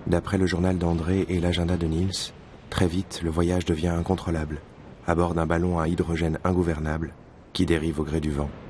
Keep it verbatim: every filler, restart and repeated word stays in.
D'après le journal d'André et l'agenda de Niels, très vite, le voyage devient incontrôlable, à bord d'un ballon à hydrogène ingouvernable qui dérive au gré du vent.